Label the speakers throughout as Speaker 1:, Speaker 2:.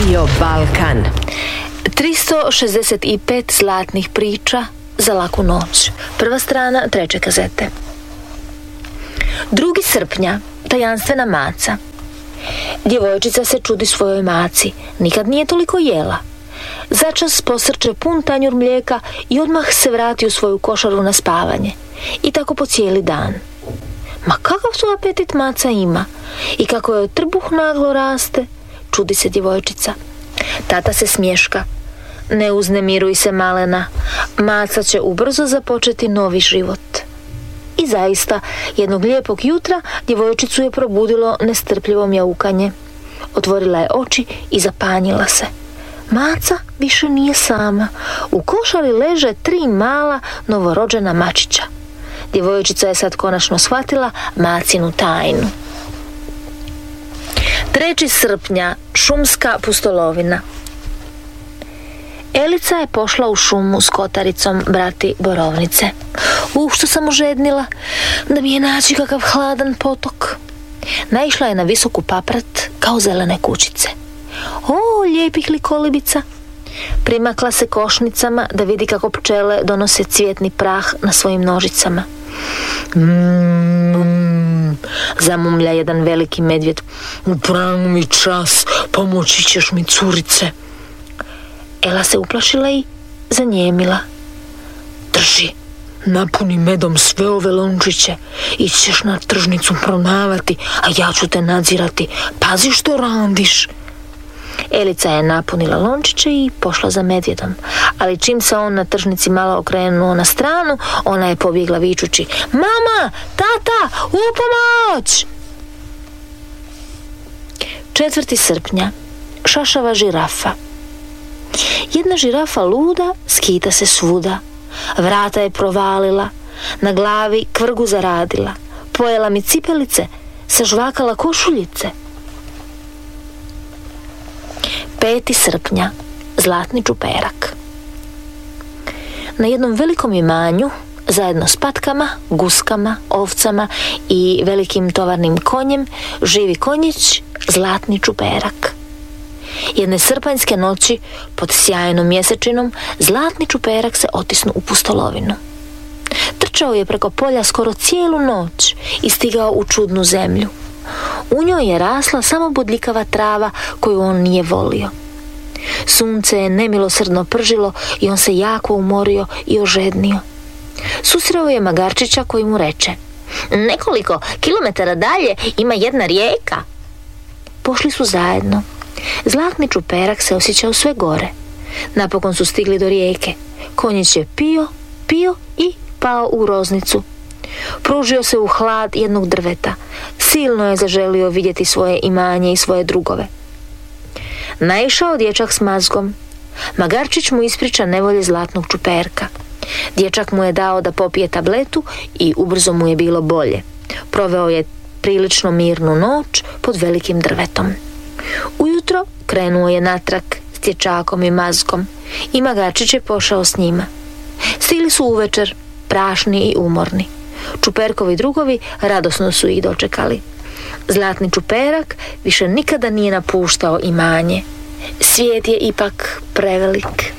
Speaker 1: Radio Balkan.
Speaker 2: 365 zlatnih priča za laku noć. Prva strana 3. kazete. 2. srpnja, tajanstvena maca. Djevojčica se čudi svojoj maci. Nikad nije toliko jela. Začas posrče pun tanjur mlijeka i odmah se vrati u svoju košaru na spavanje. I tako po cijeli dan. Ma kakav su apetit maca ima? I kako joj trbuh naglo raste? Čudi se djevojčica. Tata se smješka. Ne uznemiruj se, malena. Maca će ubrzo započeti novi život. I zaista, jednog lijepog jutra djevojčicu je probudilo nestrpljivo mjaukanje. Otvorila je oči i zapanjila se. Maca više nije sama. U košari leže 3 mala novorođena mačića. Djevojčica je sad konačno shvatila macinu tajnu. 3. srpnja, šumska pustolovina. Elica je pošla u šumu s kotaricom brati borovnice. Što sam užednila, da mi je naći kakav hladan potok. Naišla je na visoku paprat kao zelene kućice. O, lijepih li kolibica! Primakla se košnicama da vidi kako pčele donose cvjetni prah na svojim nožicama. Zamumlja jedan veliki medvjed. U pravi čas pomoći ćeš mi, curice. Ela se uplašila i zanjemila. Drži, napuni medom sve ove lončiće. Ićeš na tržnicu prodavati, a ja ću te nadzirati. Pazi što radiš. Elica je napunila lončiće i pošla za medvjedom. Ali čim se on na tržnici malo okrenuo na stranu, ona je pobjegla vičući: Mama, tata, u pomoć! 4. srpnja, šašava žirafa. Jedna žirafa luda skita se svuda. Vrata je provalila, na glavi kvrgu zaradila. Pojela mi cipelice, sažvakala košuljice. 5. srpnja, zlatni čuperak. Na jednom velikom imanju, zajedno s patkama, guskama, ovcama i velikim tovarnim konjem, živi konjić, zlatni čuperak. Jedne srpanjske noći, pod sjajnom mjesečinom, zlatni čuperak se otisnu u pustolovinu. Trčao je preko polja skoro cijelu noć i stigao u čudnu zemlju. U njoj je rasla samo bodljikava trava koju on nije volio. Sunce je nemilosrdno pržilo i on se jako umorio i ožednio. Susreo je magarčića koji mu reče: Nekoliko kilometara dalje ima jedna rijeka. Pošli su zajedno. Zlatni čuperak se osjećao sve gore. Napokon su stigli do rijeke. Konjić je pio i pao u groznicu. Pružio se u hlad jednog drveta. Silno je zaželio vidjeti svoje imanje i svoje drugove. Naišao dječak s mazgom. Magarčić mu ispriča nevolje zlatnog čuperka. Dječak mu je dao da popije tabletu i ubrzo mu je bilo bolje. Proveo je prilično mirnu noć pod velikim drvetom. Ujutro krenuo je natrag s dječakom i mazgom i Magarčić je pošao s njima. Stigli su uvečer, prašni i umorni. Čuperkovi drugovi radosno su ih dočekali. Zlatni čuperak više nikada nije napuštao imanje. Svijet je ipak prevelik.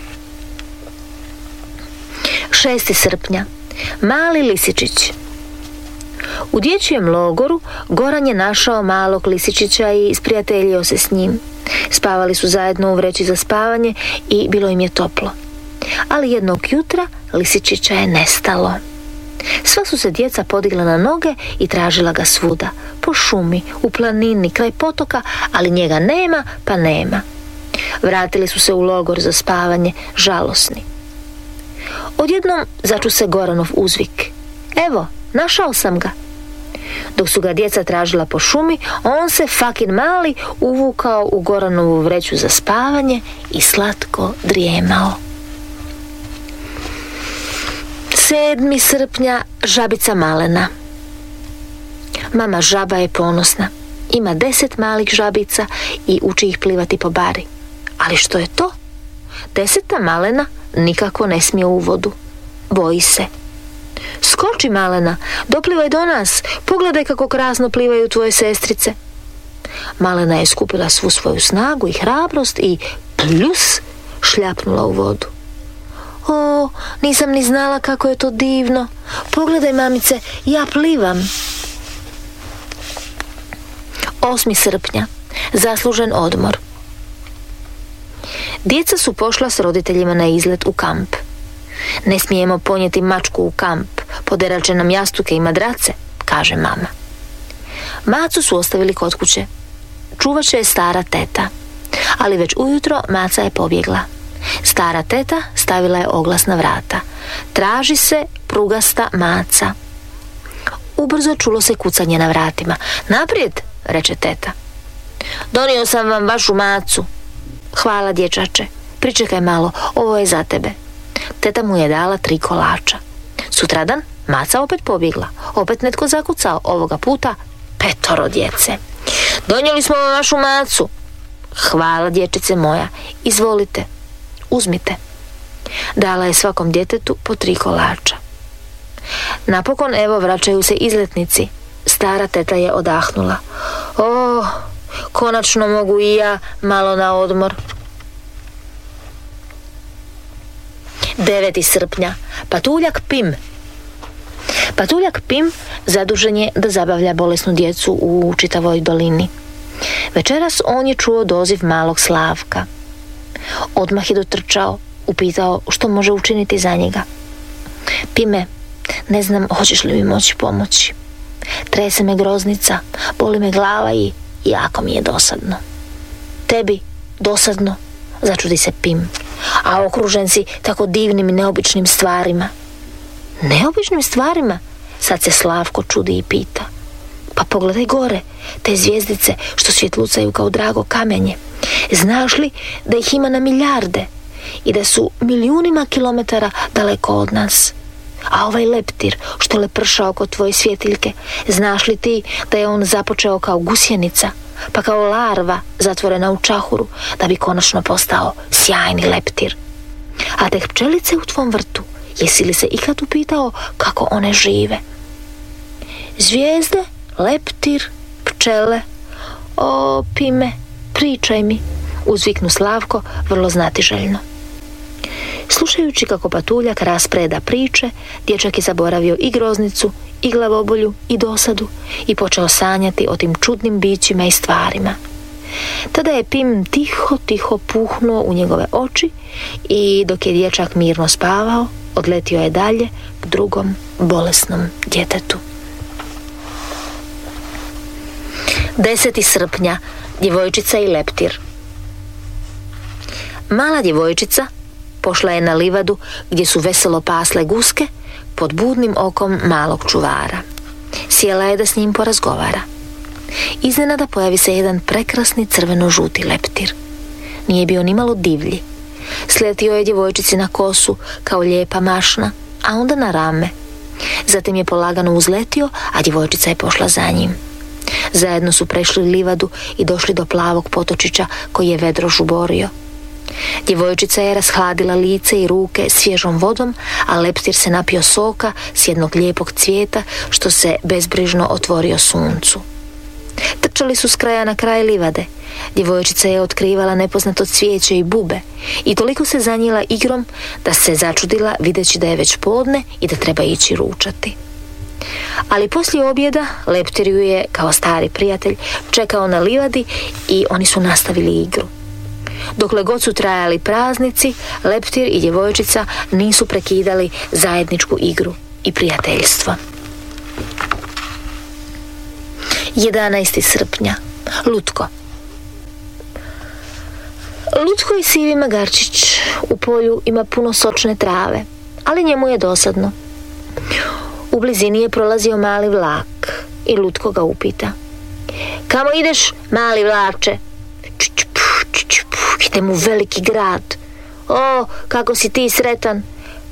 Speaker 2: 6. srpnja, mali lisičić. U dječjem logoru Goran je našao malog lisičića i sprijateljio se s njim. Spavali su zajedno u vreći za spavanje i bilo im je toplo. Ali jednog jutra lisičića je nestalo. Sva su se djeca podigla na noge i tražila ga svuda, po šumi, u planini, kraj potoka, ali njega nema pa nema. Vratili su se u logor za spavanje, žalosni. Odjednom začu se Goranov uzvik: Evo, našao sam ga. Dok su ga djeca tražila po šumi, on se fakin mali uvukao u Goranovu vreću za spavanje i slatko drijemao. 7. srpnja, žabica malena. Mama žaba je ponosna. Ima 10 malih žabica i uči ih plivati po bari. Ali što je to? 10. malena nikako ne smije u vodu. Boji se. Skoči, malena, doplivaj do nas. Pogledaj kako krasno plivaju tvoje sestrice. Malena je skupila svu svoju snagu i hrabrost i pljus šljapnula u vodu. O, nisam ni znala kako je to divno. Pogledaj, mamice, ja plivam. 8. srpnja. Zaslužen odmor. Djeca su pošla s roditeljima na izlet u kamp. Ne smijemo ponijeti mačku u kamp, poderat će nam jastuke i madrace, kaže mama. Macu su ostavili kod kuće. Čuvat će je stara teta. Ali već ujutro Maca je pobjegla. Stara teta stavila je oglas na vrata. Traži se prugasta Maca. Ubrzo čulo se kucanje na vratima. Naprijed, reče teta. Donio sam vam vašu Macu. Hvala, dječače. Pričekaj malo, ovo je za tebe. Teta mu je dala 3 kolača. Sutradan Maca opet pobjegla. Opet netko zakucao, ovoga puta 5 djece. Donijeli smo vam vašu Macu. Hvala, dječice moja. Izvolite, uzmite. Dala je svakom djetetu po 3 kolača. Napokon, evo, vraćaju se izletnici. Stara teta je odahnula. O, konačno mogu i ja malo na odmor. 9. srpnja. Patuljak Pim. Patuljak Pim zadužen je da zabavlja bolesnu djecu u čitavoj dolini. Večeras on je čuo doziv malog Slavka. Odmah je dotrčao, upitao što može učiniti za njega. Pime, ne znam hoćeš li mi moći pomoći. Trese me groznica, boli me glava i jako mi je dosadno. Tebi dosadno, začudi se Pim, a okružen si tako divnim i neobičnim stvarima. Neobičnim stvarima? Sad se Slavko čudi i pita. Pa pogledaj gore, te zvjezdice što svjetlucaju kao drago kamenje. Znaš li da ih ima na milijarde i da su milijunima kilometara daleko od nas? A ovaj leptir što leprša oko tvoje svjetiljke, znaš li ti da je on započeo kao gusjenica, pa kao larva zatvorena u čahuru, da bi konačno postao sjajni leptir? A te pčelice u tvom vrtu, jesi li se ikad upitao kako one žive? Zvijezde, leptir, pčele, o, Pime, pričaj mi, uzviknu Slavko vrlo znatiželjno. Slušajući kako Patuljak raspreda priče, dječak je zaboravio i groznicu, i glavobolju, i dosadu i počeo sanjati o tim čudnim bićima i stvarima. Tada je Pim tiho puhnuo u njegove oči i dok je dječak mirno spavao, odletio je dalje k drugom bolesnom djetetu. 10. srpnja. Djevojčica i leptir. Mala djevojčica pošla je na livadu gdje su veselo pasle guske pod budnim okom malog čuvara. Sjela je da s njim porazgovara. Iznenada pojavi se jedan prekrasni crveno-žuti leptir. Nije bio nimalo divlji. Sletio je djevojčici na kosu kao lijepa mašna, a onda na rame. Zatim je polagano uzletio, a djevojčica je pošla za njim. Zajedno su prešli livadu i došli do plavog potočića koji je vedro žuborio. Djevojčica je rashladila lice i ruke svježom vodom, a leptir se napio soka s jednog lijepog cvijeta što se bezbrižno otvorio suncu. Trčali su s kraja na kraj livade. Djevojčica je otkrivala nepoznato cvijeće i bube i toliko se zanijela igrom da se začudila videći da je već podne i da treba ići ručati. Ali poslije objeda leptir ju je, kao stari prijatelj, čekao na livadi i oni su nastavili igru. Dokle god su trajali praznici, leptir i djevojčica nisu prekidali zajedničku igru i prijateljstvo. 11. srpnja. Lutko. Lutko je sivi magarčić. U polju ima puno sočne trave, ali njemu je dosadno. U blizini je prolazio mali vlak i Lutko ga upita. Kamo ideš, mali vlače? Idem u veliki grad. O, kako si ti sretan.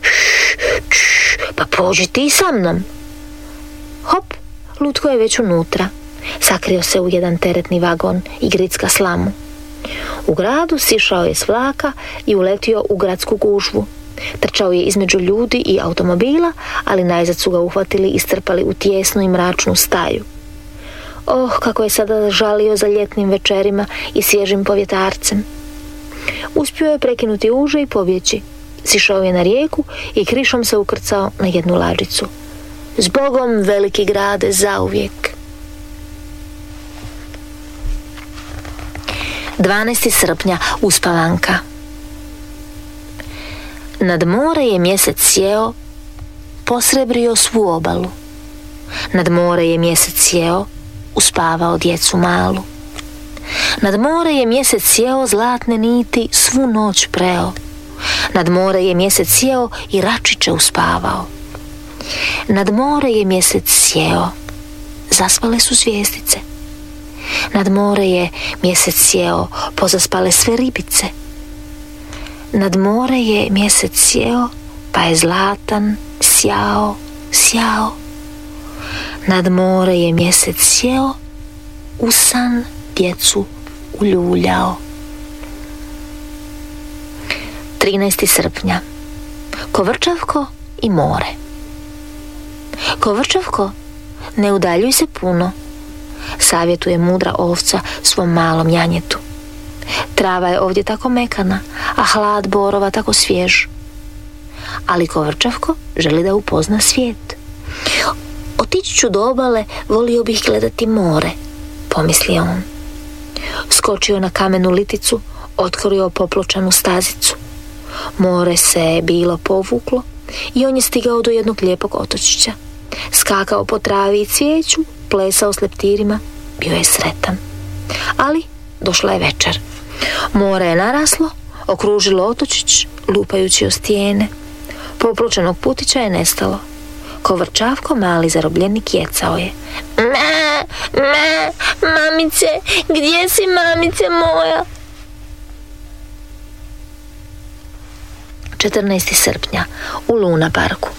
Speaker 2: Pa pođi ti sa mnom. Hop, Lutko je već unutra. Sakrio se u jedan teretni vagon i gricka slamu. U gradu sišao je s vlaka i uletio u gradsku gužvu. Trčao je između ljudi i automobila, ali najzad su ga uhvatili i strpali u tijesnu i mračnu staju. kako je sada žalio za ljetnim večerima i svježim povjetarcem. Uspio je prekinuti uže i pobjeći. Sišao je na rijeku i krišom se ukrcao na jednu lađicu. Zbogom, veliki grade, zauvijek. 12. srpnja, uspavanka. Nad more je mjesec sjeo, posrebrio svu obalu. Nad more je mjesec sjeo, uspavao djecu malu. Nad more je mjesec sjeo, zlatne niti svu noć preo. Nad more je mjesec sjeo i račiće uspavao. Nad more je mjesec sjeo, zaspale su zvijezdice. Nad more je mjesec sjeo, pozaspale sve ribice. Nad more je mjesec sjeo, pa je zlatan sjao, sjao. Nad more je mjesec sjeo, u san djecu uljuljao. 13. srpnja. Kovrčavko i more. Kovrčavko, ne udaljuj se puno, savjetuje mudra ovca svom malom janjetu. Trava je ovdje tako mekana, a hlad borova tako svjež. Ali Kovrčavko želi da upozna svijet. Otići ću do obale, volio bih gledati more, pomislio on. Skočio na kamenu liticu, otkrio popločanu stazicu. More se bilo povuklo i on je stigao do jednog lijepog otočića. Skakao po travi i cvijeću, plesao s leptirima, bio je sretan. Ali došla je večer. More je naraslo, okružilo otočić, lupajući o stijene. Popločanog putića je nestalo. Kovrčavko, mali zarobljenik, jecao je. Mamice, gdje si, mamice moja? 14. srpnja, u Luna parku.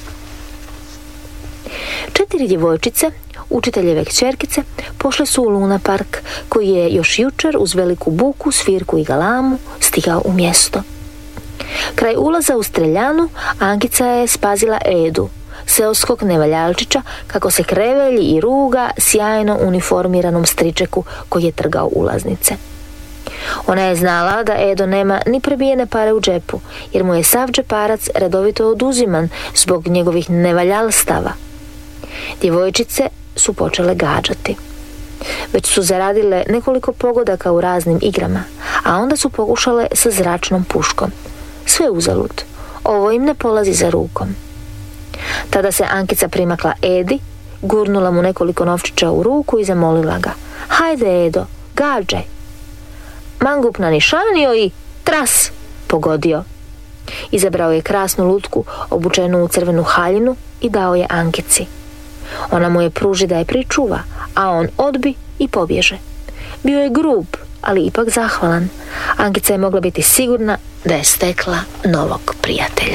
Speaker 2: 4 djevojčice, učiteljeve kćerkice, pošle su u Luna park, koji je još jučer uz veliku buku, svirku i galamu stigao u mjesto. Kraj ulaza u streljanu Ankica je spazila Edu, seoskog nevaljalčića, kako se krevelji i ruga sjajno uniformiranom stričeku koji je trgao ulaznice. Ona je znala da Edo nema ni prebijene pare u džepu, jer mu je sav džeparac redovito oduziman zbog njegovih nevaljalstava. Djevojčice su počele gađati. Već su zaradile nekoliko pogodaka u raznim igrama, a onda su pokušale sa zračnom puškom. Sve uzalud, ovo im ne polazi za rukom. Tada se Ankica primakla Edi, gurnula mu nekoliko novčića u ruku i zamolila ga. Hajde, Edo, gađaj. Mangup nanišanio i tras, pogodio. Izabrao je krasnu lutku obučenu u crvenu haljinu i dao je Ankici. Ona mu je pruži da je pričuva, a on odbi i pobježe. Bio je grub, ali ipak zahvalan. Ankica je mogla biti sigurna da je stekla novog prijatelja.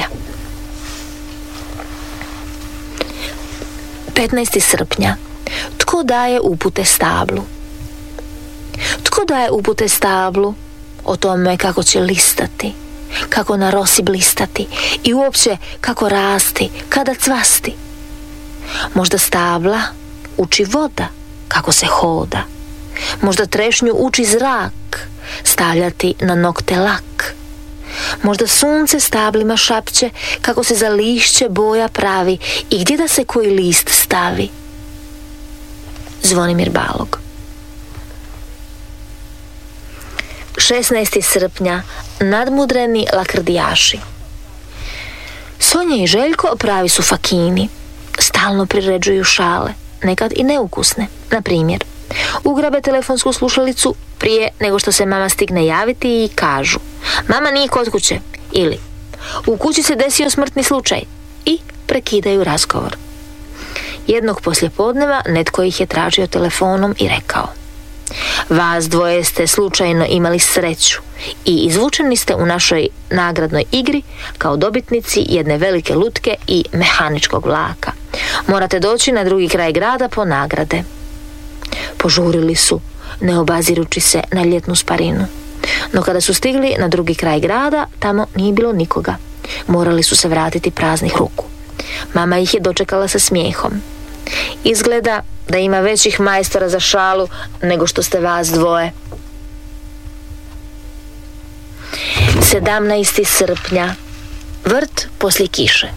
Speaker 2: 15. srpnja. Tko daje upute stablu? Tko daje upute stablu o tome kako će listati, kako na rosi blistati i uopće kako rasti, kada cvasti? Možda stabla uči voda kako se hoda. Možda trešnju uči zrak, stavljati na nokte lak. Možda sunce stablima šapće kako se za lišće boja pravi i gdje da se koji list stavi. Zvonimir Balog. 16. srpnja. Nadmudreni lakrdijaši. Sonja i Željko pravi su fakini. Stalno priređuju šale, nekad i neukusne. Na primjer, ugrabe telefonsku slušalicu prije nego što se mama stigne javiti i kažu: mama nije kod kuće, ili u kući se desio smrtni slučaj, i prekidaju razgovor. Jednog poslijepodneva netko ih je tražio telefonom i rekao: vas dvoje ste slučajno imali sreću i izvučeni ste u našoj nagradnoj igri kao dobitnici jedne velike lutke i mehaničkog vlaka. Morate doći na drugi kraj grada po nagrade. Požurili su, ne obazirući se na ljetnu sparinu. No kada su stigli na drugi kraj grada, tamo nije bilo nikoga. Morali su se vratiti praznih ruku. Mama ih je dočekala sa smijehom. Izgleda da ima većih majstora za šalu nego što ste vas dvoje. 17. srpnja. Vrt poslije kiše.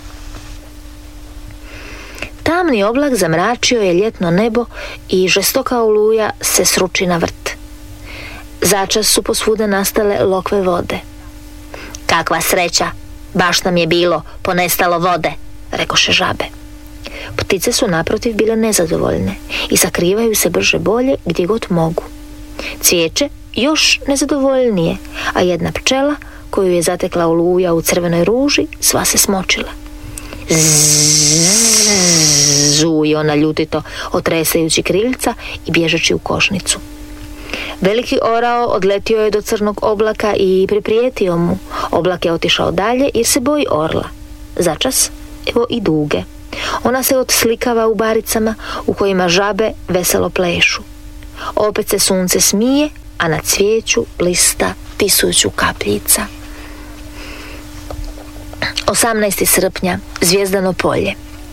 Speaker 2: Tamni oblak zamračio je ljetno nebo i žestoka oluja se sruči na vrt. Začas su posvuda nastale lokve vode. Kakva sreća, baš nam je bilo ponestalo vode, rekoše žabe. Ptice su naprotiv bile nezadovoljne i sakrivaju se brže bolje gdje god mogu. Cvijeće još nezadovoljnije, a jedna pčela koju je zatekla oluja u crvenoj ruži sva se smočila. Zuje ona ljutito, otresajući kriljica i bježeći u košnicu. Veliki orao odletio je do crnog oblaka i priprijetio mu. Oblak je otišao dalje jer se boji orla. Začas, evo i duge. Ona se odslikava u baricama u kojima žabe veselo plešu. Opet se sunce smije, a na cvijeću blista tisuću kapljica. 18. srpnja. Zvijezdano polje.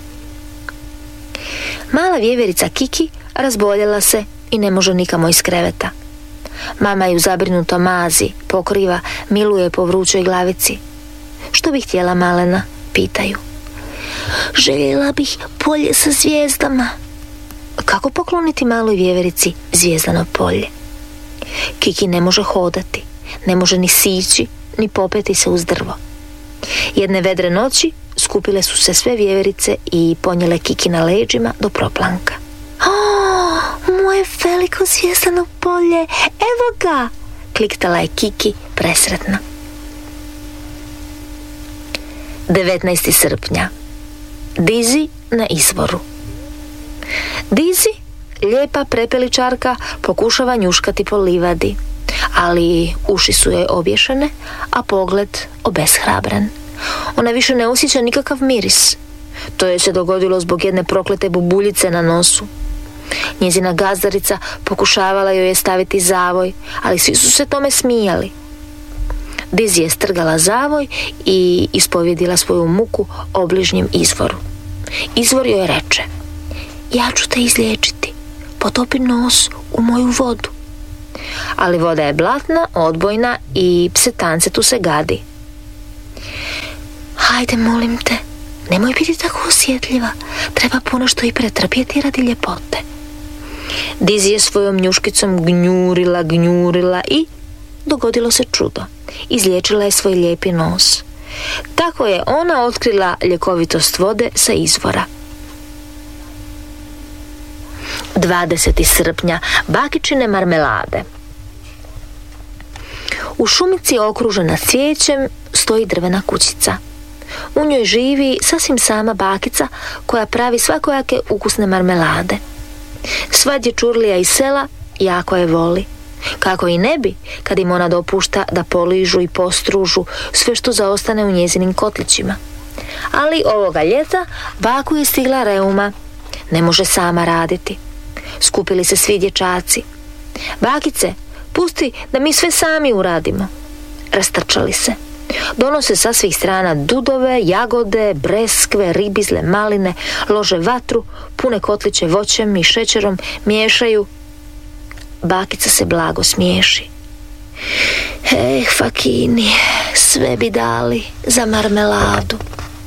Speaker 2: Mala vjeverica Kiki razboljela se i ne može nikamo iz kreveta. Mama ju zabrinuto mazi, pokriva, miluje po vrućoj glavici. Što bi htjela malena? Pitaju. Željela bih polje sa zvijezdama. Kako pokloniti maloj vjeverici zvijezdano polje? Kiki ne može hodati, ne može ni sići, ni popeti se uz drvo. Jedne vedre noći skupile su se sve vjeverice i ponijele Kiki na leđima do proplanka. Moje veliko zvijezdano polje, evo ga! Kliktala je Kiki presretna. 19. srpnja. Dizi na izvoru. Dizi, lijepa prepeličarka, pokušava njuškati po livadi, ali uši su joj obješene, a pogled obeshrabren. Ona više ne osjeća nikakav miris. To je se dogodilo zbog jedne proklete bubuljice na nosu. Njezina gazdarica pokušavala joj je staviti zavoj, ali svi su se tome smijali. Dizi je strgala zavoj i ispovjedila svoju muku obližnjem izvoru. Izvor joj reče: ja ću te izliječiti, potopi nos u moju vodu. Ali voda je blatna, odbojna i psetance tu se gadi. Hajde, molim te, nemoj biti tako osjetljiva, treba ponešto i pretrpjeti radi ljepote. Dizi je svojom njuškicom gnjurila i dogodilo se čudo. Izliječila je svoj lijepi nos. Tako je ona otkrila ljekovitost vode sa izvora. 20. srpnja. Bakičine marmelade. U šumici okružena cvijećem stoji drvena kućica. U njoj živi sasvim sama bakica koja pravi svakojake ukusne marmelade. Sva dječurlija iz sela jako je voli. Kako i ne bi, kad im ona dopušta da poližu i postružu sve što zaostane u njezinim kotlićima. Ali ovoga ljeta baku je stigla reuma. Ne može sama raditi. Skupili se svi dječaci. Bakice, pusti da mi sve sami uradimo. Rastrčali se. Donose sa svih strana dudove, jagode, breskve, ribizle, maline, lože vatru, pune kotliće voćem i šećerom, miješaju. Bakica se blago smiješi. Fakini, sve bi dali za marmeladu.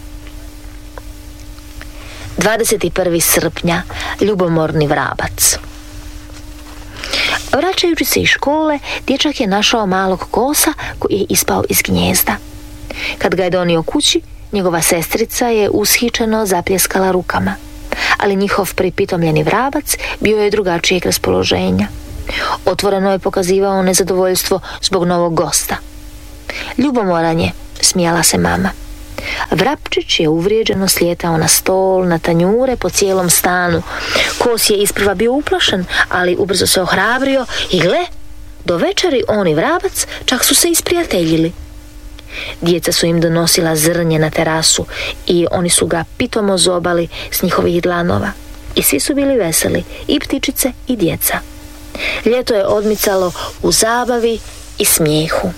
Speaker 2: 21. srpnja. Ljubomorni vrabac. Vraćajući se iz škole, dječak je našao malog kosa koji je ispao iz gnijezda. Kad ga je donio kući, njegova sestrica je ushičeno zapljeskala rukama. Ali njihov pripitomljeni vrabac bio je drugačijeg raspoloženja. Otvoreno je pokazivao nezadovoljstvo zbog novog gosta. Ljubomoran je, smijala se mama. Vrapčić je uvrijeđeno slijetao na stol, na tanjure po cijelom stanu. Kos je isprva bio uplašen, ali ubrzo se ohrabrio i gle, do večeri on i vrabac čak su se isprijateljili. Djeca su im donosila zrnje na terasu i oni su ga pitomo zobali s njihovih dlanova. I svi su bili veseli, i ptičice i djeca. Ljeto je odmicalo u zabavi i smijehu.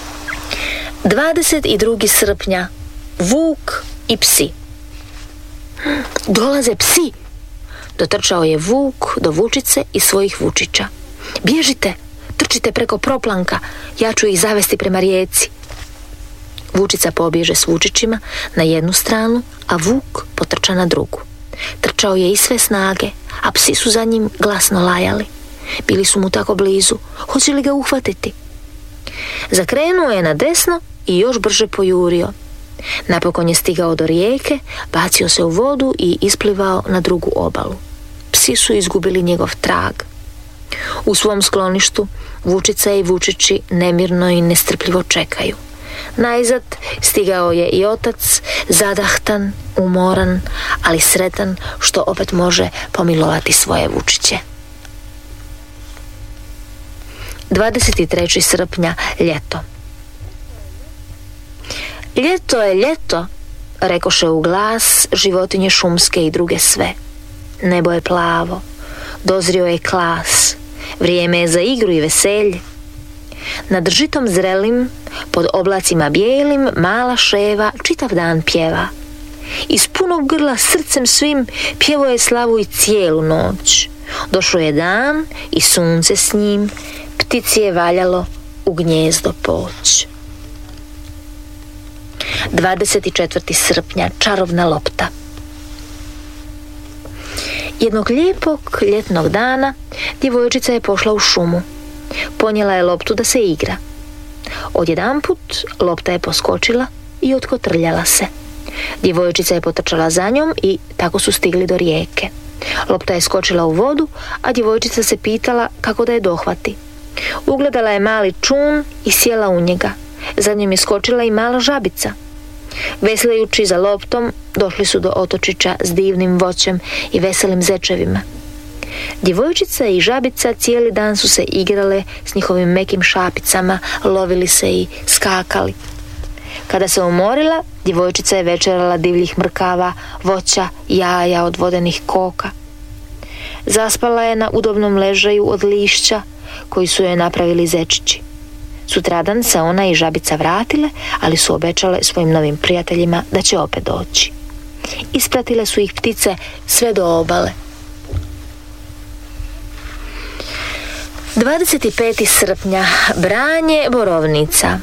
Speaker 2: 22. srpnja. Vuk i psi. Dolaze psi! Dotrčao je vuk do vučice i svojih vučića. Bježite! Trčite preko proplanka, ja ću ih zavesti prema rijeci. Vučica pobježe s vučićima na jednu stranu, a vuk potrča na drugu. Trčao je iz sve snage, a psi su za njim glasno lajali. Bili su mu tako blizu, hoće li ga uhvatiti? Zakrenuo je na desno i još brže pojurio. Napokon je stigao do rijeke, bacio se u vodu i isplivao na drugu obalu. Psi su izgubili njegov trag. U svom skloništu vučica i vučići nemirno i nestrpljivo čekaju. Najzad stigao je i otac, zadahtan, umoran, ali sretan što opet može pomilovati svoje vučiće. 23. srpnja, ljeto. Ljeto je ljeto, rekoše u glas životinje šumske i druge sve. Nebo je plavo, dozrio je klas, vrijeme je za igru i veselje. Nad žitom zrelim, pod oblacima bijelim, mala ševa čitav dan pjeva. Iz punog grla srcem svim pjevo je slavu i cijelu noć. Došao je dan i sunce s njim, ptici je valjalo u gnjezdo poć. 24. srpnja, čarobna lopta. Jednog lijepog ljetnog dana djevojčica je pošla u šumu. Ponijela je loptu da se igra. Odjedanput lopta je poskočila i otkotrljala se. Djevojčica je potrčala za njom i tako su stigli do rijeke. Lopta je skočila u vodu, a djevojčica se pitala kako da je dohvati. Ugledala je mali čun i sjela u njega. Za njom je skočila i mala žabica. Veslajući za loptom, došli su do otočića s divnim voćem i veselim zečevima. Djevojčica i žabica cijeli dan su se igrale s njihovim mekim šapicama, lovili se i skakali. Kada se umorila, djevojčica je večerala divljih mrkava, voća, jaja od vodenih koka. Zaspala je na udobnom ležaju od lišća koji su joj napravili zečići. Sutradan se ona i žabica vratile, ali su obećale svojim novim prijateljima da će opet doći. Ispratile su ih ptice sve do obale. 25. srpnja, branje borovnica.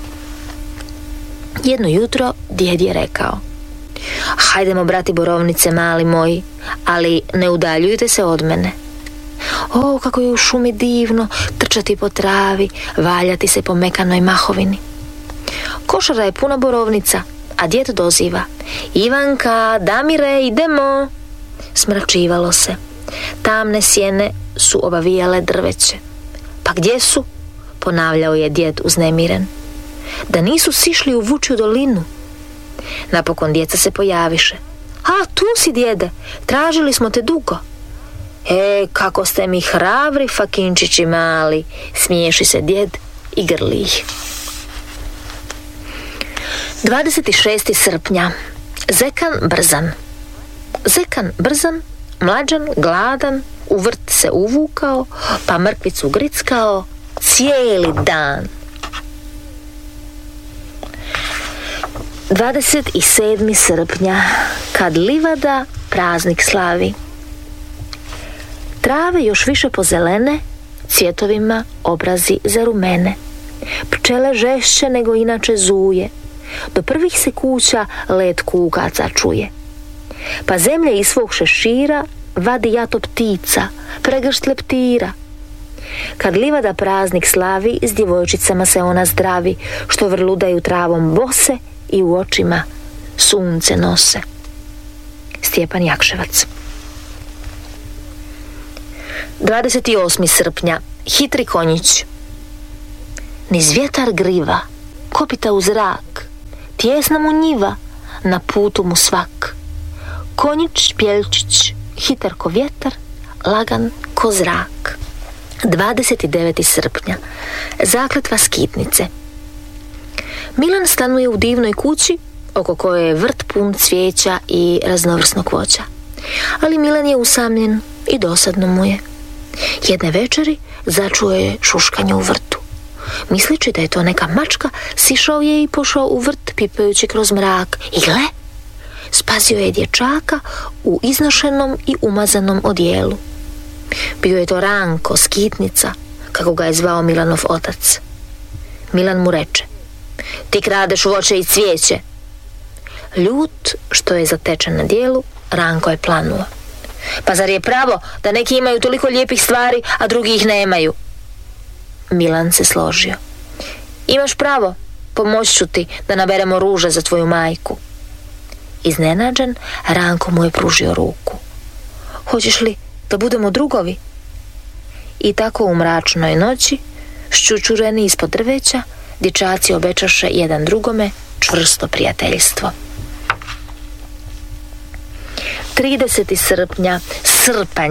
Speaker 2: Jedno jutro djed je rekao: hajdemo brati borovnice, mali moji, ali ne udaljujte se od mene. O, kako je u šumi divno trčati po travi, valjati se po mekanoj mahovini. Košara je puna borovnica, a djed doziva: Ivanka, Damire, idemo. Smračivalo se. Tamne sjene su obavijale drveće. Pa gdje su? Ponavljao je djed uznemiren. Da nisu sišli u vučju dolinu. Napokon djeca se pojaviše. A, tu si, djede, tražili smo te dugo. Kako ste mi hrabri, fakinčići mali, smiješi se djed i grli ih. 26. srpnja, zekan brzan. Zekan brzan, mlađan, gladan, u vrt se uvukao, pa mrkvicu grickao cijeli dan. 27. srpnja, kad livada praznik slavi. Trave još više pozelene, cvjetovima obrazi zarumene. Pčele žešće nego inače zuje. Do prvih se kuća let kukaca čuje. Pa zemlja iz svog šešira vadi jato ptica, pregršt leptira. Kad livada praznik slavi, s djevojčicama se ona zdravi, što vrludaju travom bose i u očima sunce nose. Stjepan Jakševac. 28. srpnja, hitri konjić. Niz vjetar griva, kopita u zrak, tjesna mu njiva, na putu mu svak. Konjić, pjeljčić, hitar ko vjetar, lagan ko zrak. 29. srpnja, zakletva skitnice. Milan stanuje u divnoj kući oko koje je vrt pun cvijeća i raznovrsnog voća. Ali Milan je usamljen i dosadno mu je. Jedne večeri začuo je šuškanje u vrtu. Misleći da je to neka mačka, sišao je i pošao u vrt pipajući kroz mrak. I gle, spasio je dječaka u iznošenom i umazanom odijelu. Bio je to Ranko, skitnica, kako ga je zvao Milanov otac. Milan mu reče: ti kradeš voće i cvijeće. Ljut što je zatečen na dijelu, Ranko je planuo: pa zar je pravo da neki imaju toliko lijepih stvari, a drugi ih nemaju? Milan se složio: imaš pravo, pomoći ću ti da naberemo ruže za tvoju majku. Iznenađen, Ranko mu je pružio ruku. Hoćeš li da budemo drugovi? I tako u mračnoj noći, ščučureni ispod drveća, dječaci obećaše jedan drugome čvrsto prijateljstvo. 30. srpnja, srpanj.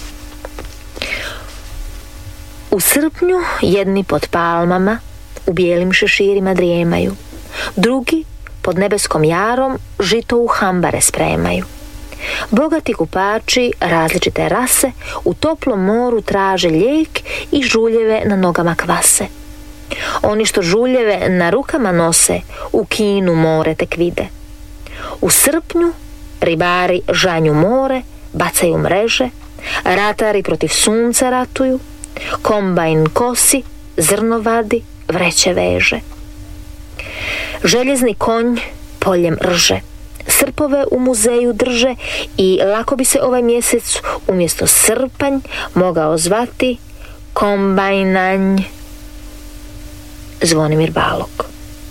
Speaker 2: U srpnju jedni pod palmama u bijelim šeširima drijemaju, drugi pod nebeskom jarom žito u hambare spremaju. Bogati kupači različite rase u toplom moru traže lijek i žuljeve na nogama kvase. Oni što žuljeve na rukama nose u Kinu more tek vide. U srpnju ribari žanju more, bacaju mreže, ratari protiv sunca ratuju, kombajn kosi, zrno vadi, vreće veže. Željezni konj poljem rže, srpove u muzeju drže i lako bi se ovaj mjesec umjesto srpanj mogao zvati kombajnanj. Zvonimir Balog.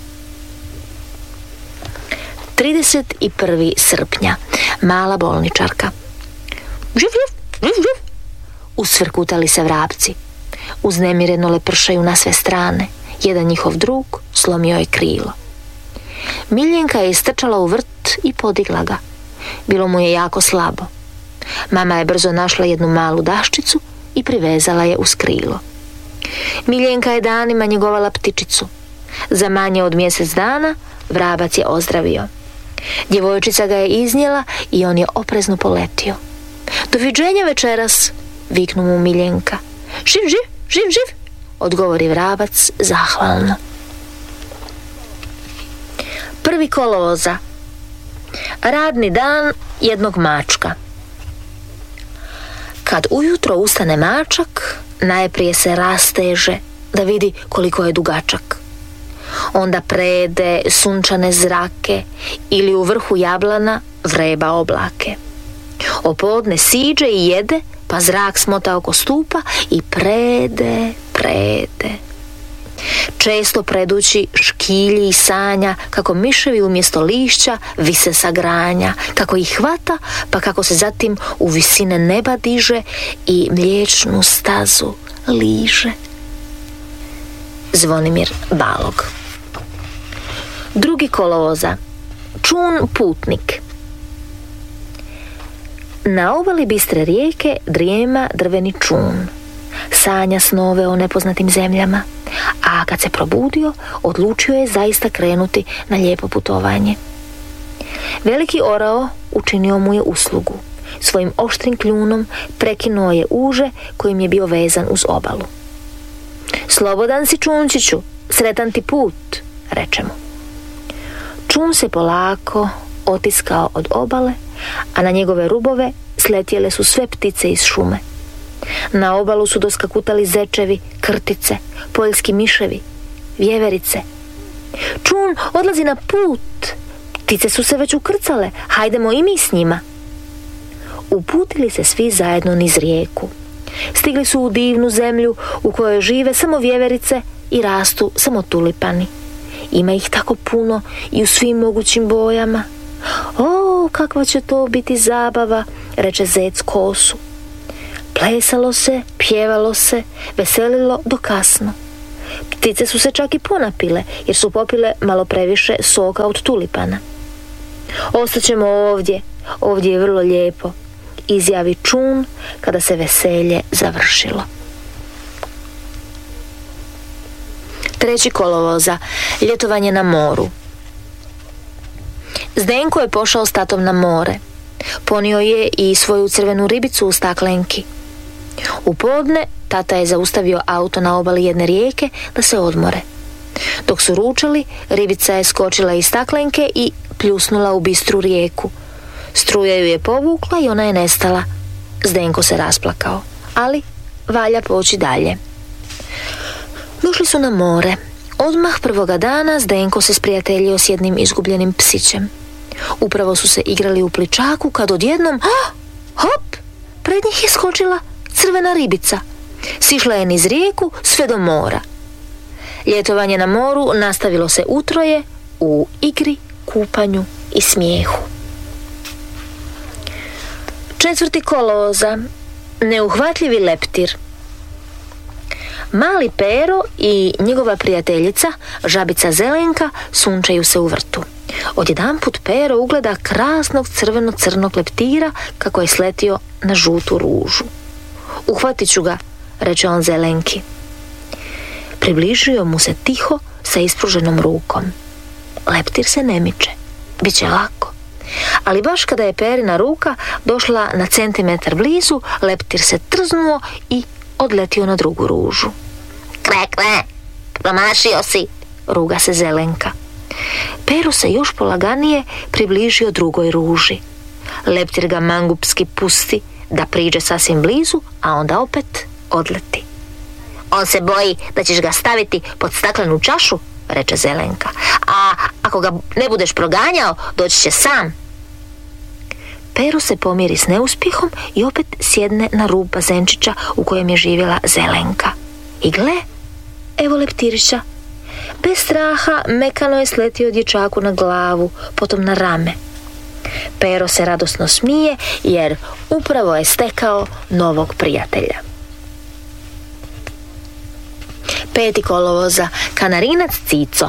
Speaker 2: 31. srpnja. Mala bolničarka. Živ, živ, živ, živ. Usvrkutali se vrapci. Uznemireno lepršaju na sve strane. Jedan njihov drug slomio je krilo. Miljenka je istrčala u vrt i podigla ga. Bilo mu je jako slabo. Mama je brzo našla jednu malu daščicu i privezala je uz krilo. Miljenka je danima njegovala ptičicu. Za manje od mjesec dana vrabac je ozdravio. Djevojčica ga je iznijela i on je oprezno poletio. Doviđenja večeras, viknu mu Miljenka. Živ, živ, živ, živ, odgovori vrabac zahvalno. 1. kolovoza. Radni dan jednog mačka. Kad ujutro ustane mačak, najprije se rasteže da vidi koliko je dugačak. Onda prede sunčane zrake ili u vrhu jablana vreba oblake. Opodne siđe i jede, pa zrak smota oko stupa i prede. Često predući škilji i sanja kako miševi umjesto lišća vise sa granja, kako ih hvata, pa kako se zatim u visine neba diže i mliječnu stazu liže. Zvonimir Balog. 2. kolovoza. Čun putnik. Na obali bistre rijeke drijema drveni čun. Sanja snove o nepoznatim zemljama, a kad se probudio, odlučio je zaista krenuti na lijepo putovanje. Veliki orao učinio mu je uslugu. Svojim oštrim kljunom prekinuo je uže kojim je bio vezan uz obalu. Slobodan si, čunčiću, sretan ti put, reče mu. Čun se polako otiskao od obale, a na njegove rubove sletjele su sve ptice iz šume. Na obalu su doskakutali zečevi, krtice, poljski miševi, vjeverice. Čun odlazi na put, ptice su se već ukrcale, hajdemo i mi s njima. Uputili se svi zajedno niz rijeku. Stigli su u divnu zemlju u kojoj žive samo vjeverice i rastu samo tulipani. Ima ih tako puno i u svim mogućim bojama. O, kakva će to biti zabava, reče zec kosu. Plesalo se, pjevalo se, veselilo do kasno. Ptice su se čak i ponapile, jer su popile malo previše soka od tulipana. Ostaćemo ovdje je vrlo lijepo, izjavi čun kada se veselje završilo. 3. kolovoza. Ljetovanje na moru. Zdenko je pošao s tatom na more. Ponio je i svoju crvenu ribicu u staklenki. U podne tata je zaustavio auto na obali jedne rijeke da se odmore. Dok su ručali, ribica je skočila iz staklenke i pljusnula u bistru rijeku. Struja ju je povukla i ona je nestala. Zdenko se rasplakao, ali valja poći dalje. Došli su na more. Odmah prvoga dana Zdenko se sprijateljio s jednim izgubljenim psićem. Upravo su se igrali u pličaku kad odjednom, hop, pred njih je skočila crvena ribica. Sišla je niz rijeku sve do mora. Ljetovanje na moru nastavilo se utroje u igri, kupanju i smijehu. 4. kolovoza. Neuhvatljivi leptir. Mali Pero i njegova prijateljica, žabica Zelenka, sunčaju se u vrtu. Odjedanput Pero ugleda krasnog crveno-crnog leptira kako je sletio na žutu ružu. Uhvatit ću ga, reče on Zelenki. Približio mu se tiho sa ispruženom rukom. Leptir se ne miče, bit će lako. Ali baš kada je Perina ruka došla na centimetar blizu, leptir se trznuo i odletio na drugu ružu. Kve, promašio si, ruga se Zelenka. Pero se još polaganije približio drugoj ruži. Leptir ga mangupski pusti da priđe sasvim blizu, a onda opet odleti. On se boji da ćeš ga staviti pod staklenu čašu, reče Zelenka. A ako ga ne budeš proganjao, doći će sam. Pero se pomiri s neuspjehom i opet sjedne na rub bazenčića u kojem je živjela Zelenka. I gle, evo leptirića. Bez straha mekano je sletio dječaku na glavu, potom na rame. Pero se radosno smije jer upravo je stekao novog prijatelja. 5. kolovoza. Kanarinac Cico.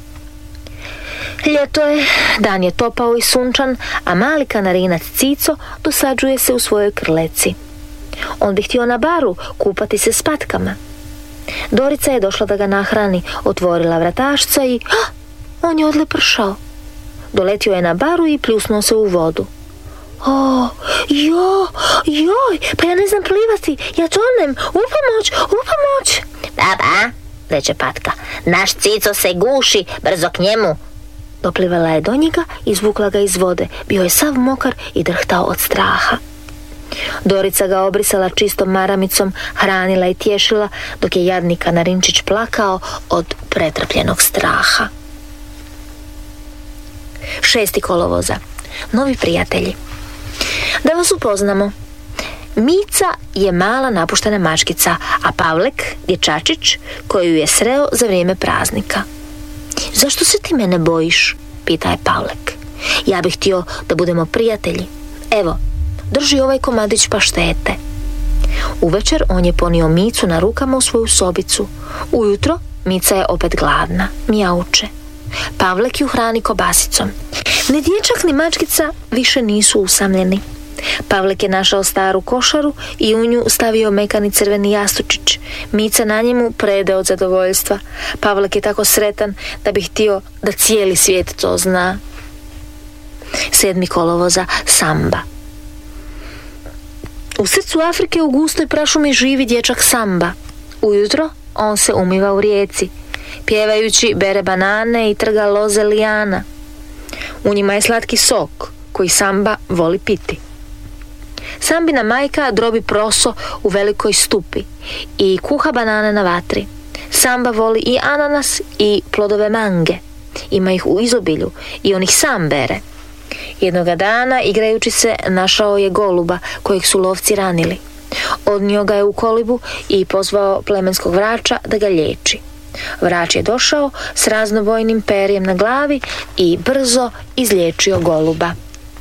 Speaker 2: Ljeto je, dan je topao i sunčan, a mali kanarinac Cico dosađuje se u svojoj krleci. On bi htio na baru kupati se s patkama. Dorica je došla da ga nahrani, otvorila vratašca i on je odlepršao. Doletio je na baru i pljusnuo se u vodu. Joj, pa ja ne znam plivati, ja tonem, upomoć. Baba, reče patka, naš Cico se guši, brzo k njemu. Doplivala je do njega i izvukla ga iz vode. Bio je sav mokar i drhtao od straha. Dorica ga obrisala čistom maramicom, hranila i tješila, dok je jadni kanarinčić plakao od pretrpljenog straha. 6. kolovoza. Novi prijatelji. Da vas upoznamo. Mica je mala napuštena mačkica, a Pavlek, dječačić, koju je sreo za vrijeme praznika. Zašto se ti mene bojiš? Pita je Pavlek. Ja bih htio da budemo prijatelji. Evo, drži ovaj komadić paštete. Uvečer on je ponio Micu na rukama u svoju sobicu. Ujutro Mica je opet gladna, mijauče. Pavlek ju hrani kobasicom. Ni dječak ni mačkica više nisu usamljeni. Pavlek je našao staru košaru i u nju stavio mekani crveni jastučić. Mica na njemu prede od zadovoljstva. Pavlek je tako sretan da bi htio da cijeli svijet to zna. 7. kolovoza. Samba. U srcu Afrike u gustoj prašumi živi dječak Samba. Ujutro on se umiva u rijeci. Pjevajući bere banane i trga loze lijana. U njima je slatki sok koji Samba voli piti. Sambina majka drobi proso u velikoj stupi i kuha banane na vatri. Samba voli i ananas i plodove mange. Ima ih u izobilju i on ih sam bere. Jednoga dana, igrajući se, našao je goluba kojeg su lovci ranili. Odnio ga je u kolibu i pozvao plemenskog vrača da ga liječi. Vrač je došao s raznobojnim perjem na glavi i brzo izliječio goluba.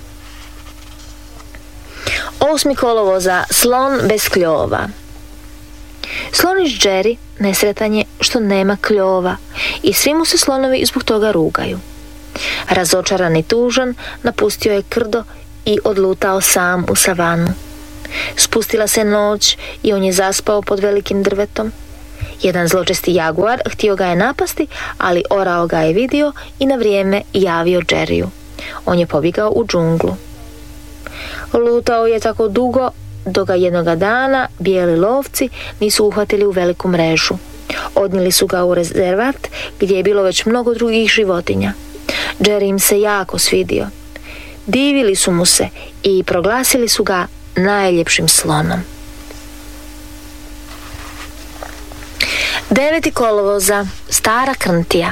Speaker 2: 8. kolovoza. Slon bez kljova. Slonić Jerry nesretan je što nema kljova i svi mu se slonovi zbog toga rugaju. Razočaran i tužan napustio je krdo i odlutao sam u savanu. Spustila se noć i on je zaspao pod velikim drvetom. Jedan zločesti jaguar htio ga je napasti, ali orao ga je vidio i na vrijeme javio Jerryu. On je pobjegao u džunglu. Lutao je tako dugo dok ga jednoga dana bijeli lovci nisu uhvatili u veliku mrežu. Odnijeli su ga u rezervat gdje je bilo već mnogo drugih životinja. Jerry im se jako svidio. Divili su mu se i proglasili su ga najljepšim slonom. 9. kolovoza, stara krntija.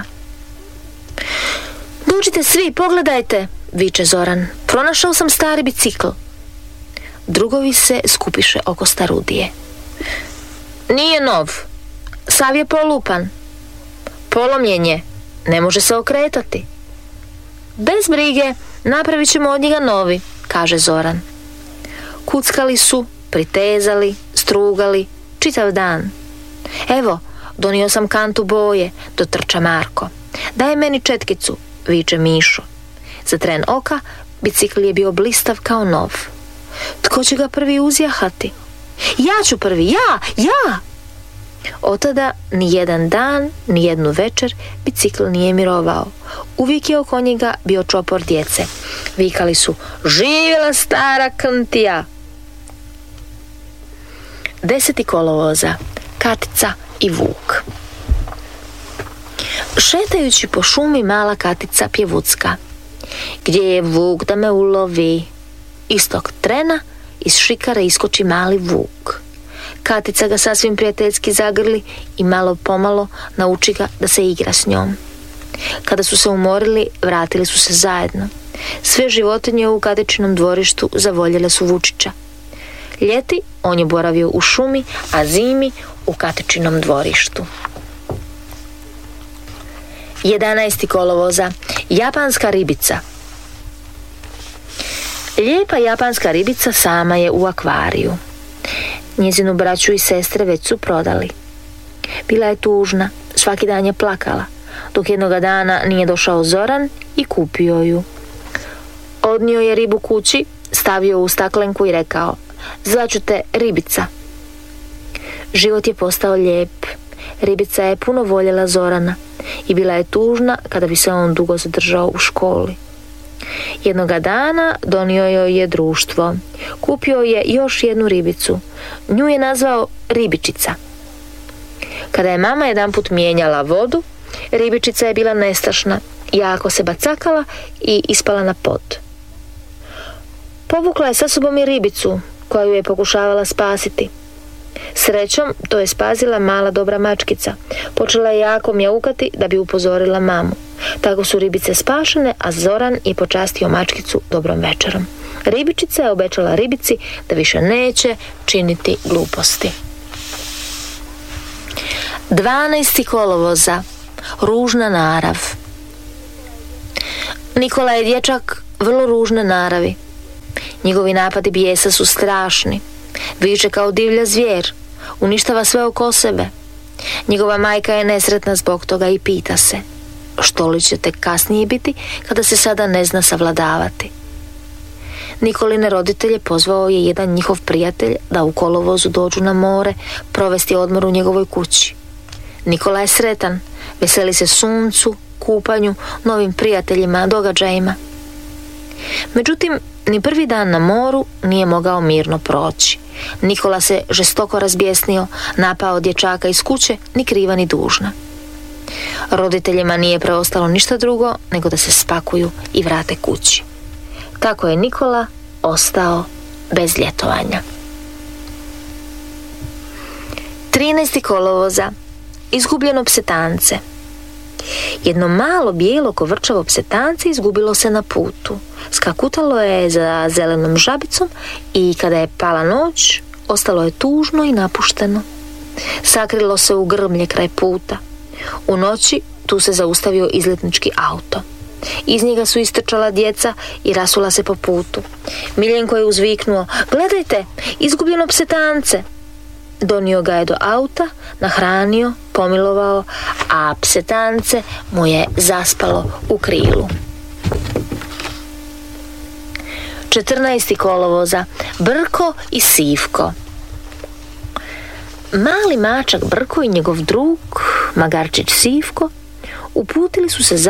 Speaker 2: Dođite svi, pogledajte, viče Zoran. Pronašao sam stari bicikl. Drugovi se skupiše oko starudije. Nije nov, sav je polupan. Polomljen je, ne može se okretati. Bez brige, napravit ćemo od njega novi, kaže Zoran. Kuckali su, pritezali, strugali, čitav dan. Evo, donio sam kantu boje, dotrča Marko. Daj meni četkicu, viče Mišo. Za tren oka bicikl je bio blistav kao nov. Tko će ga prvi uzjahati? Ja ću prvi, ja! Od tada ni jedan dan, ni jednu večer bicikl nije mirovao. Uvijek je oko njega bio čopor djece. Vikali su: živjela stara krntija! 10. kolovoza, Katica i Vuk. Šetajući po šumi mala Katica pjevucka. Gdje je Vuk da me ulovi? Istog trena iz šikare iskoči mali Vuk. Katica ga sasvim prijateljski zagrli i malo pomalo nauči ga da se igra s njom. Kada su se umorili, vratili su se zajedno. Sve životinje u Katičinom dvorištu zavoljele su Vučića. Ljeti on je boravio u šumi, a zimi u Katičinom dvorištu. 11. kolovoza, japanska ribica. Lijepa japanska ribica sama je u akvariju. Njezinu braću i sestre već su prodali. Bila je tužna, svaki dan je plakala, dok jednoga dana nije došao Zoran i kupio ju. Odnio je ribu kući, stavio u staklenku i rekao: zvaću te ribica. Život je postao lijep. Ribica je puno voljela Zorana i bila je tužna kada bi se on dugo zadržao u školi. Jednoga dana donio joj je društvo. Kupio je još jednu ribicu. Nju je nazvao Ribičica. Kada je mama jedanput mijenjala vodu, Ribičica je bila nestašna, jako se bacakala i ispala na pod. Povukla je sa sobom i ribicu, koja ju je pokušavala spasiti. Srećom, to je spasila mala dobra mačkica. Počela je jako mjaukati da bi upozorila mamu. Tako su ribice spašene, a Zoran je počastio mačkicu dobrom večerom. Ribičica je obećala ribici da više neće činiti gluposti. 12. kolovoza, ružna narav. Nikola je dječak vrlo ružne naravi. Njegovi napadi bijesa su strašni. Viče kao divlja zvijer, uništava sve oko sebe. Njegova majka je nesretna zbog toga i pita se: što li će tek kasnije biti kada se sada ne zna savladavati? Nikoline roditelje pozvao je jedan njihov prijatelj da u kolovozu dođu na more provesti odmor u njegovoj kući. Nikola je sretan, veseli se suncu, kupanju, novim prijateljima, događajima. Međutim, ni prvi dan na moru nije mogao mirno proći. Nikola se žestoko razbjesnio, napao dječaka iz kuće, ni kriva ni dužna. Roditeljima nije preostalo ništa drugo nego da se spakuju i vrate kući. Tako je Nikola ostao bez ljetovanja. 13. kolovoza, izgubljeno psetance. Jedno malo bijelo kovrčavo psetance izgubilo se na putu. Skakutalo je za zelenom žabicom i kada je pala noć, ostalo je tužno i napušteno. Sakrilo se u grmlje kraj puta. U noći tu se zaustavio izletnički auto. Iz njega su istrčala djeca i rasula se po putu. Miljenko je uzviknuo: gledajte, izgubljeno psetance! Donio ga je do auta, nahranio, pomilovao, a psetance mu je zaspalo u krilu. 14. kolovoza, Brko i Sivko. Mali mačak Brko i njegov drug, magarčić Sivko, uputili su se